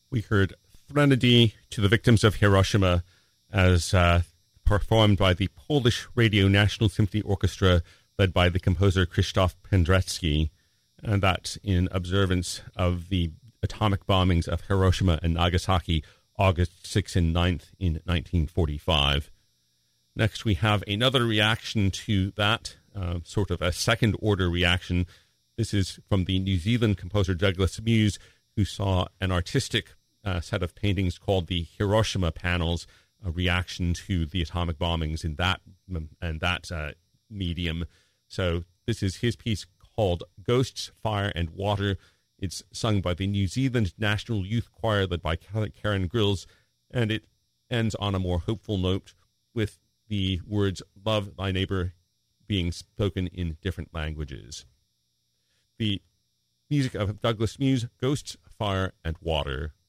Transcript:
We heard Threnody to the Victims of Hiroshima as performed by the Polish Radio National Symphony Orchestra led by the composer Krzysztof Penderecki, and that in observance of the atomic bombings of Hiroshima and Nagasaki August 6th and 9th in 1945. Next we have another reaction to that, sort of a second-order reaction. This is from the New Zealand composer Douglas Muse, who saw an artistic set of paintings called the Hiroshima Panels, a reaction to the atomic bombings in that medium. So this is his piece called Ghosts, Fire and Water. It's sung by the New Zealand National Youth Choir led by Karen Grills, and it ends on a more hopeful note with the words "Love thy neighbor" being spoken in different languages. The music of Douglas Muse, Ghosts, Fire and Water.